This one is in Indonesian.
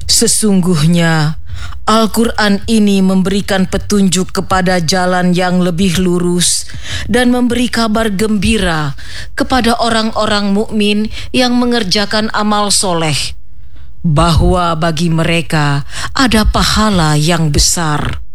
Sesungguhnya Al-Quran ini memberikan petunjuk kepada jalan yang lebih lurus dan memberi kabar gembira kepada orang-orang mukmin yang mengerjakan amal soleh, bahwa bagi mereka ada pahala yang besar.